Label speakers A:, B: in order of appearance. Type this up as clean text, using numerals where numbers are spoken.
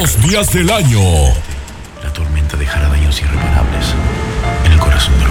A: los días del año.
B: La tormenta dejará daños irreparables en el corazón de